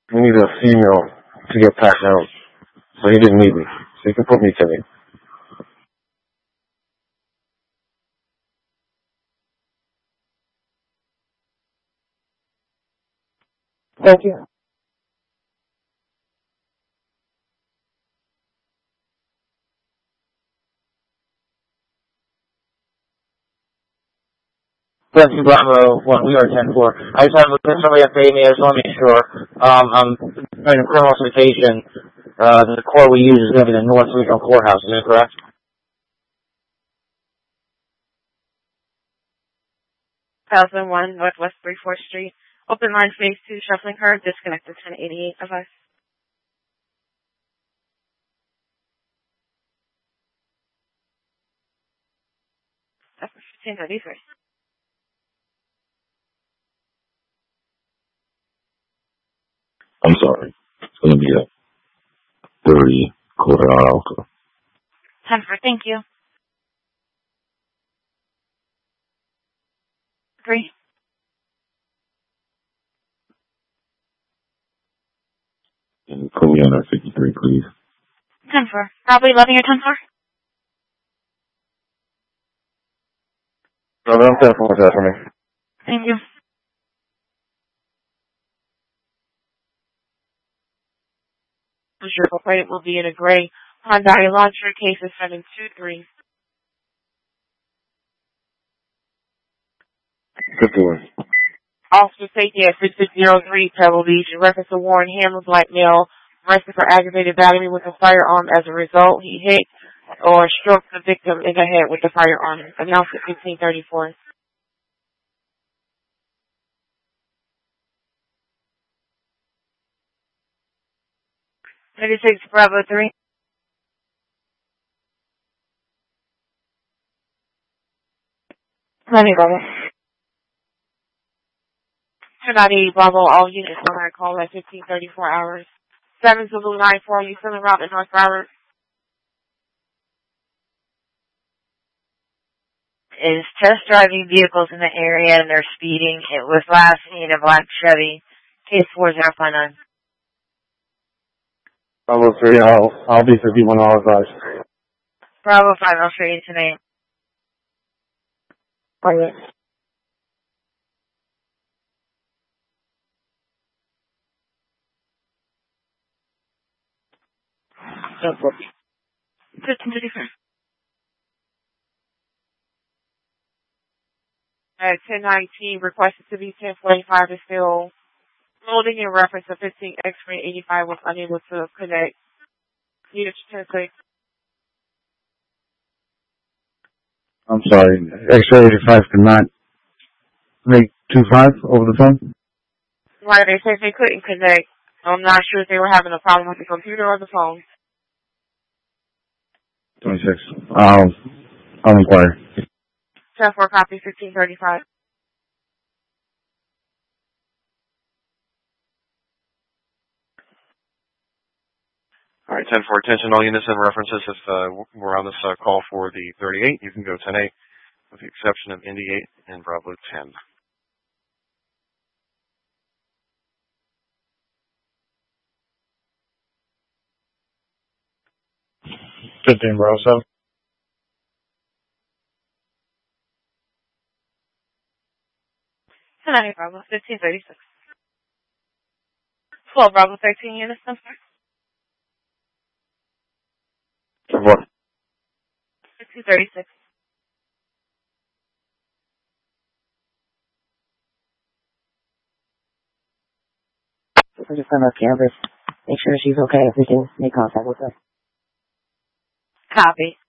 We need a female to get Pat out. So he didn't need me. So you can put me to me. Thank you. Question Bravo, what we are 10-4. I just have somebody that paid me. I just want to make sure. I'm doing a criminal citation. The court we use is going to be the North Regional Courthouse. Is that correct? Thousand one Northwest 34th Street. Open line phase 2, shuffling card, disconnected 1088 of us. That's 1533. I'm sorry. It's going to be a 30 Colorado Alpha. 10-4, thank you. 3. And put me on our 53, please. 10-4. Probably 11 or 10-4. No, I'm 10-4 that for me. Thank you. Sure, it will be in a gray Hyundai Elantra, case is 723. 51. Officer safety at 6603 Pebble Beach in reference to Warren Hammer, black male, arrested for aggravated battery with a firearm. As a result, he hit or struck the victim in the head with the firearm. Announced at 1534. Maybe 6 Bravo 3. Let me Bravo. 298 Bravo, all units on that call at 1534 hours. 7 Zulu 94, you still en route to North Broward? Is test driving vehicles in the area and they're speeding. It was last seen a black Chevy. Case 4059. Bravo 3, I'll be 51 hours guys. Bravo 5, I'll show you tonight. Alright. Don't book. 1534. At 1019, requested to be 1045 is still loading in reference to 15 X-ray 85 was unable to connect. Unit 10-6. I'm sorry. X-ray 85 could not make 25 over the phone? Right, they said they couldn't connect. I'm not sure if they were having a problem with the computer or the phone. 26. I'll inquire. 10-4 copy 1535. All right, 10-4, attention all units and references. If we're on this call for the 38, you can go 10-8, with the exception of Indy 8 and Bravo 10. Bravo 7. Bravo 1536. 12 Bravo 13 units. What? 1536. We're just on our campus. Make sure she's okay if we can make contact with her. Copy.